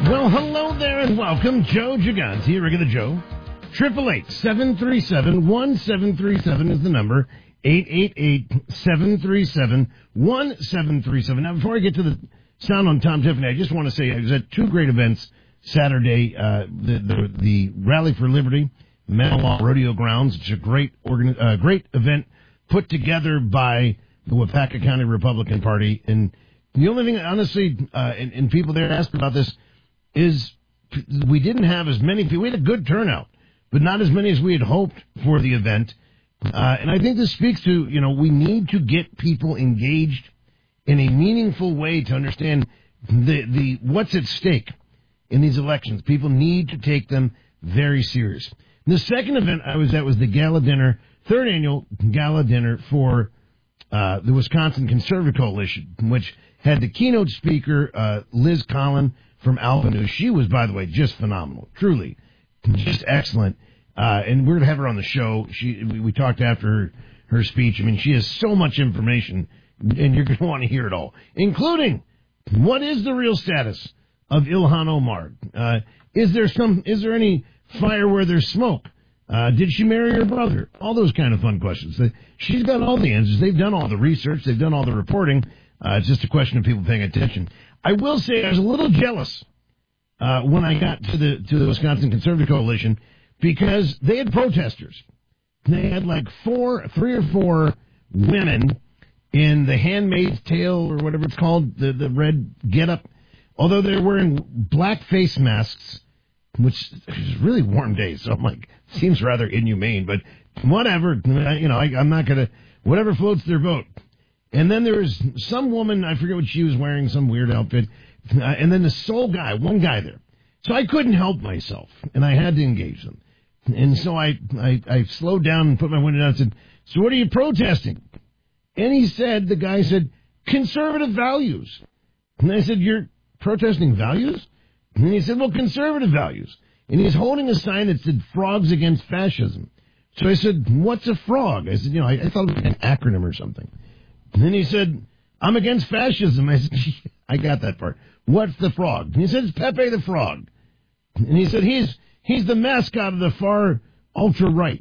Well, hello there and welcome. Joe Gigante, regular Joe. 888-737-1737 is the number. 888-737-1737. Now, before I get to the sound on Tom Tiffany, I just want to say I was at two great events Saturday. The Rally for Liberty, Manilaw Rodeo Grounds. It's a great event put together by the Wapaka County Republican Party. And the only thing, honestly, and people there asked about this, is we didn't have as many people. We had a good turnout, but not as many as we had hoped for the event. And I think this speaks to, we need to get people engaged in a meaningful way to understand the what's at stake in these elections. People need to take them very serious. The second event I was at was the gala dinner, third annual gala dinner for the Wisconsin Conservative Coalition, which had the keynote speaker, Liz Collin from Alpha News. She was, by the way, just phenomenal. Truly. Just excellent. And we're going to have her on the show. We talked after her speech. I mean, she has so much information, and you're going to want to hear it all, including what is the real status of Ilhan Omar? Is there any fire where there's smoke? Did she marry her brother? All those kind of fun questions. She's got all the answers. They've done all the research. They've done all the reporting. It's just a question of people paying attention. I will say I was a little jealous when I got to the Wisconsin Conservative Coalition because they had protesters. They had like three or four women in the Handmaid's Tale or whatever it's called, the red getup. Although they're wearing black face masks, which is really warm days, so I'm like, seems rather inhumane, but whatever. I'm not gonna whatever floats their boat. And then there was some woman, I forget what she was wearing, some weird outfit. And then the sole guy, one guy there. So I couldn't help myself, and I had to engage them. And so I slowed down and put my window down and said, so what are you protesting? And the guy said, conservative values. And I said, you're protesting values? And he said, well, conservative values. And he's holding a sign that said frogs against fascism. So I said, what's a frog? I said, I thought it was an acronym or something. And then he said, I'm against fascism. I said, I got that part. What's the frog? And he said, it's Pepe the Frog. And he said, he's the mascot of the far ultra-right.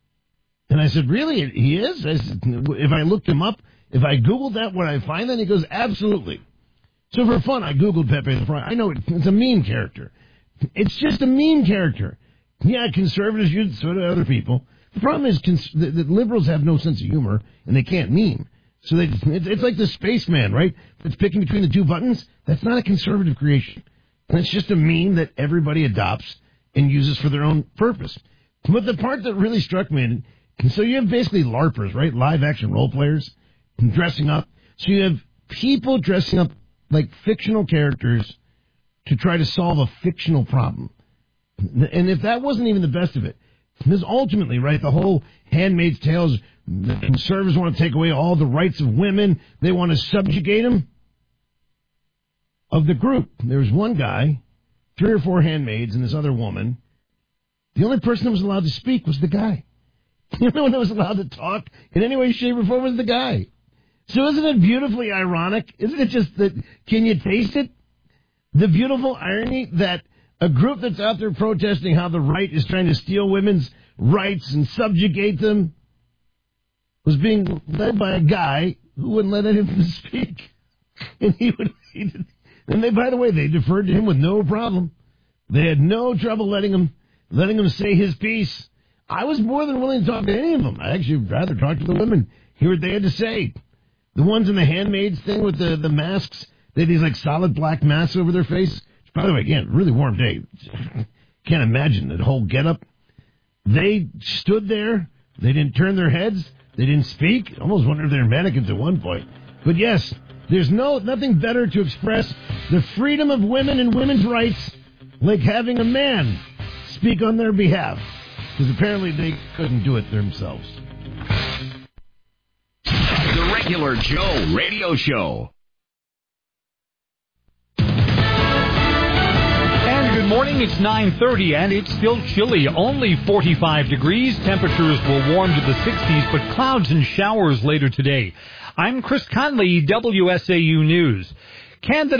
And I said, really? He is? I said, if I looked him up, if I Googled that, would I find that? He goes, absolutely. So for fun, I Googled Pepe the Frog. I know it's a mean character. It's just a mean character. Yeah, conservatives use it, so do other people. The problem is that liberals have no sense of humor, and they can't meme. So it's like the spaceman, right? That's picking between the two buttons. That's not a conservative creation. That's just a meme that everybody adopts and uses for their own purpose. But the part that really struck me, so you have basically LARPers, right? Live action role players dressing up. So you have people dressing up like fictional characters to try to solve a fictional problem. And if that wasn't even the best of it, because ultimately, right, the whole Handmaid's Tale is the conservatives want to take away all the rights of women. They want to subjugate them. Of the group, there was one guy, 3 or 4 handmaids, and this other woman. The only person that was allowed to speak was the guy. The only one that was allowed to talk in any way, shape, or form was the guy. So isn't it beautifully ironic? Isn't it just that, can you taste it? The beautiful irony that a group that's out there protesting how the right is trying to steal women's rights and subjugate them was being led by a guy who wouldn't let anyone speak. And by the way, they deferred to him with no problem. They had no trouble letting him say his piece. I was more than willing to talk to any of them. I actually would rather talk to the women, hear what they had to say. The ones in the handmaids thing with the masks, they had these like solid black masks over their face. By the way, again, really warm day. Can't imagine that whole getup. They stood there. They didn't turn their heads. They didn't speak. Almost wondered if they were mannequins at one point. But yes, there's nothing better to express the freedom of women and women's rights like having a man speak on their behalf. Because apparently they couldn't do it themselves. The Regular Joe Radio Show. Good morning, it's 9:30 and it's still chilly, only 45 degrees. Temperatures will warm to the 60s, but clouds and showers later today. I'm Chris Conley, WSAU News. Candidate